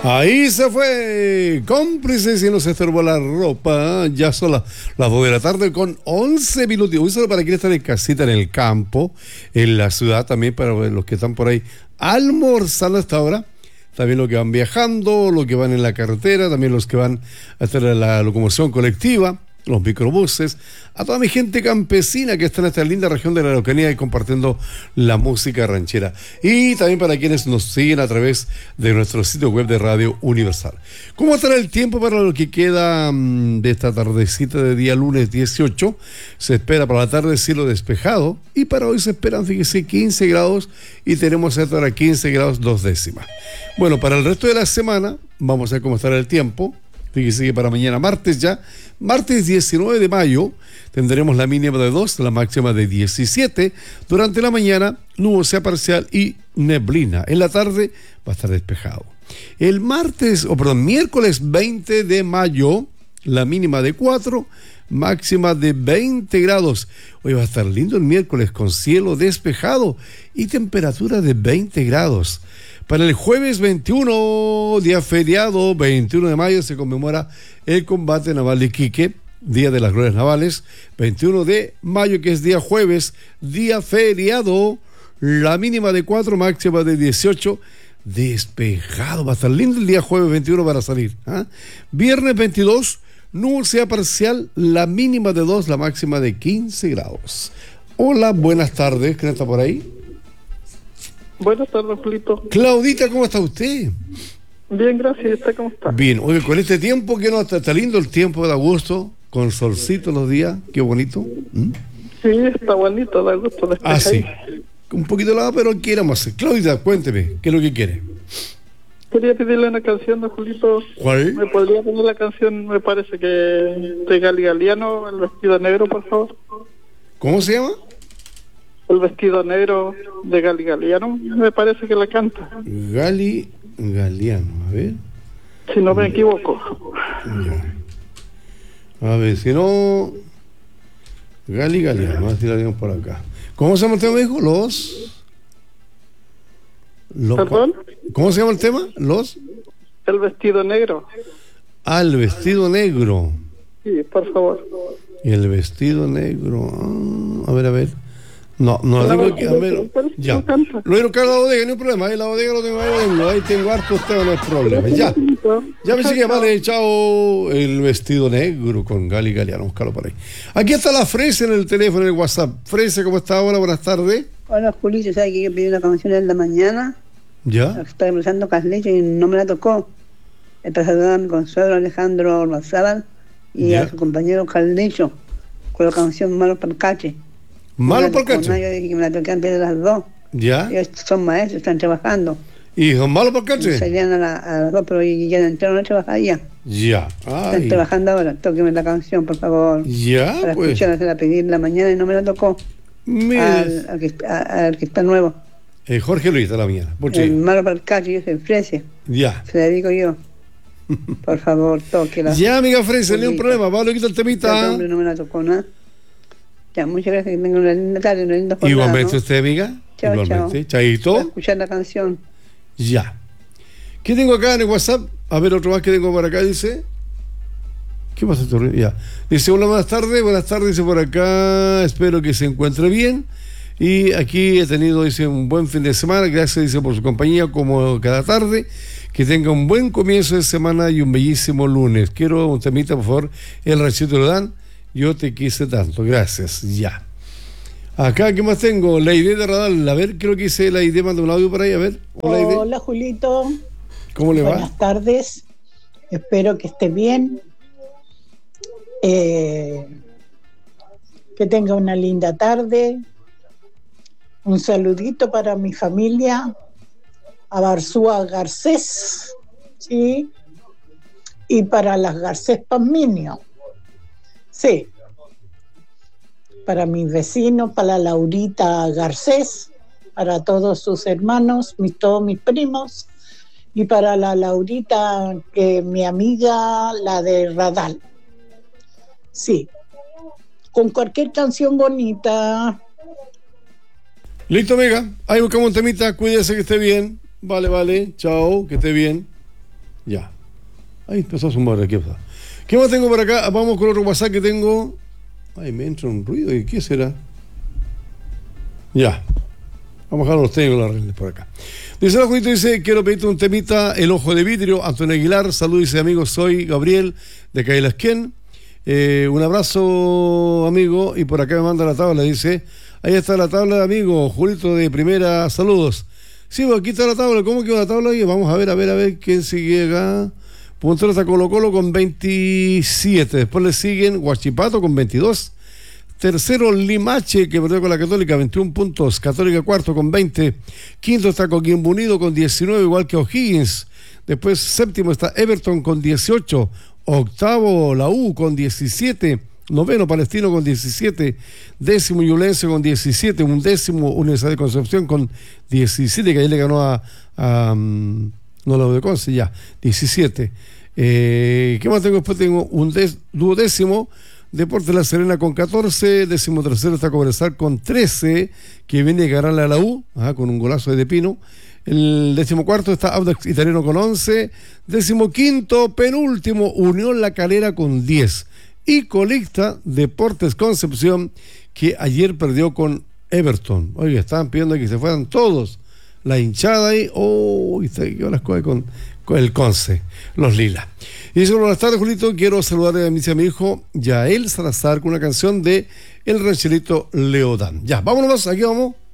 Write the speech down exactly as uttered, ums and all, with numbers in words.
Ahí se fue, cómplices y no se estorbó la ropa. Ya son las, las dos de la tarde con once minutos. Hoy solo para quienes están en casita, en el campo, en la ciudad, también para los que están por ahí almorzando hasta ahora. También los que van viajando, los que van en la carretera, también los que van a hacer la locomoción colectiva, los microbuses, a toda mi gente campesina que está en esta linda región de la Araucanía y compartiendo la música ranchera. Y también para quienes nos siguen a través de nuestro sitio web de Radio Universal. ¿Cómo estará el tiempo para lo que queda mmm, de esta tardecita de día lunes dieciocho? Se espera para la tarde cielo despejado y para hoy se esperan, fíjese, quince grados y tenemos hasta ahora quince grados dos décimas. Bueno, para el resto de la semana vamos a ver cómo estará el tiempo. Fíjese que para mañana martes ya, martes diecinueve de mayo, tendremos la mínima de dos, la máxima de diecisiete. Durante la mañana, nubosidad parcial y neblina. En la tarde va a estar despejado. El martes, o perdón, miércoles veinte de mayo, la mínima de cuatro, máxima de veinte grados. Hoy va a estar lindo el miércoles con cielo despejado y temperatura de veinte grados. Para el jueves veintiuno, día feriado, veintiuno de mayo, se conmemora el combate naval de Iquique, Día de las Glorias Navales. veintiuno de mayo, que es día jueves, día feriado, la mínima de cuatro, máxima de dieciocho, despejado. Va a estar lindo el día jueves veintiuno para salir. ¿eh? Viernes veintidós, nubosidad parcial, la mínima de dos, la máxima de quince grados. Hola, buenas tardes, ¿quién está por ahí? Buenas tardes, Julito. Claudita, ¿cómo está usted? Bien, gracias. ¿Y usted cómo está? Bien, oye, con este tiempo que no está, está lindo el tiempo, da gusto, con solcito los días, qué bonito. ¿Mm? Sí, está bonito, da gusto despejar. Ah, sí. Un poquito helado, pero ¿qué queremos hacer? Claudita, cuénteme, ¿qué es lo que quiere? Quería pedirle una canción de Julito. ¿Cuál? ¿Me podría poner la canción, me parece que de Gali Galiano, El vestido negro, por favor? ¿Cómo se llama? El vestido negro de Gali Galiano, me parece que la canta. Gali Galiano, a ver. Si no me equivoco. Ya. A ver, si no... Gali Galiano, a ver si la tenemos por acá. ¿Cómo se llama el tema, hijo? Los... Los... ¿Perdón? ¿Cómo se llama el tema? Los... El vestido negro. Ah, el vestido negro. Sí, por favor. Y el vestido negro... Ah, a ver, a ver... No, no lo tengo que... A ver, ya. Lo he buscado en la bodega, no hay problema. Ahí la bodega lo tengo, ahí lo tengo. Ahí tengo hartos temas, no hay problema. Ya. Ya me sigue, vale, chao. El vestido negro con Gali Galiano, búscalo por ahí. Aquí está la Fresa en el teléfono, en el WhatsApp. Fresa, ¿cómo está ahora? Buenas tardes. Hola, Julito, ¿sabes que yo pedí una canción en la mañana? ¿Ya? Estaba empezando Caslecho y no me la tocó. He pasado a mi consuelo Alejandro Ormazábal y ¿Ya? a su compañero Caldecho con la canción Malo para el Cache. Malo por cacho. Yo dije que me la toqué antes de las dos. ¿Ya? Ellos son maestros, están trabajando. ¿Y son malos por cacho? Salían a, la, a las dos, pero ya entraron a trabajar ya. Ya. Están Ay. trabajando ahora. Tóqueme la canción, por favor. Ya, Para pues. escucharla, se la pedí en la mañana y no me la tocó. Mira. Al, al, que, a, al que está nuevo. Eh, Jorge Luis de la mañana. ¿Por qué? El Malo para el Cache, yo se ofrece. Ya. Se la dedico yo. Por favor, tóquela. Ya, amiga Fresa, no hay un problema. Pablo, quita el temita. Este hombre no me la tocó nada. Ya, muchas gracias, que tengan una linda tarde, una linda jornada. Igualmente ¿no? usted, amiga. Chao, Igualmente. chao. Chaito. Voy a escuchar la canción. Ya. ¿Qué tengo acá en el WhatsApp? A ver, otro más que tengo por acá, dice. ¿Qué pasa? Ya. Dice, hola, buenas tardes. Buenas tardes, dice por acá. Espero que se encuentre bien. Y aquí he tenido, dice, un buen fin de semana. Gracias, dice, por su compañía, como cada tarde. Que tenga un buen comienzo de semana y un bellísimo lunes. Quiero un temita, por favor. El Rachito lo dan. Yo te quise tanto. Gracias. Ya. Acá, ¿qué más tengo? La idea de Radal. A ver, creo que hice la idea. Manda un audio por ahí, a ver. Hola, Hola Julito. ¿Cómo le va? Buenas tardes. Espero que esté bien. Eh, que tenga una linda tarde. Un saludito para mi familia. A Barzúa Garcés. ¿Sí? Y para las Garcés Pazminio. Sí. Para mis vecinos, para Laurita Garcés, para todos sus hermanos, mis, todos mis primos, y para la Laurita, que mi amiga, la de Radal. Sí, con cualquier canción bonita. Listo, amiga. Ahí buscamos un temita. Cuídese, que esté bien. Vale, vale. Chao, que esté bien. Ya. Ahí empezó a sumar aquí. ¿Qué más tengo por acá? Vamos con otro WhatsApp que tengo. Ay, me entra un ruido. ¿Y qué será? Ya. Vamos a dejar los técnicos las reglas por acá. Dice la Juanito, dice, quiero pedirte un temita, El Ojo de Vidrio, Antonio Aguilar, salud, dice, amigo, soy Gabriel de Cailasquén. Eh, un abrazo, amigo, y por acá me manda la tabla, dice, ahí está la tabla, amigo, Julito de Primera, saludos. Sí, pues aquí está la tabla, ¿cómo quedó la tabla? Y vamos a ver, a ver, a ver, quién sigue acá. Puntero está Colo Colo con veintisiete, después le siguen Huachipato con veintidós. Tercero, Limache, que perdió con la Católica, veintiún puntos. Católica cuarto con veinte. Quinto está Coquimbo Unido con diecinueve, igual que O'Higgins. Después, séptimo está Everton con dieciocho. Octavo, la U con diecisiete. Noveno, Palestino con diecisiete. Décimo, Ñublense con diecisiete. Undécimo, Universidad de Concepción con diecisiete, que ayer le ganó a... a um, no, la U de Conce, ya, diecisiete. Eh, ¿Qué más tengo? Después tengo un des, duodécimo... Deportes La Serena con catorce, décimo tercero está Cobresal con trece, que viene a ganarle a la U, ajá, con un golazo de, de Pino. El décimo cuarto está Audax Italiano con once, décimo quinto, penúltimo, Unión La Calera con diez. Y colista Deportes Concepción, que ayer perdió con Everton. Oye, estaban pidiendo que se fueran todos. La hinchada ahí, oh, y se quedó las cosas con, con el Conce, los Lilas. Y dice, buenas tardes, Julito, quiero saludar a mi, a mi hijo Yael Salazar con una canción de El Rancherito Leodán. Ya, vámonos, aquí vamos.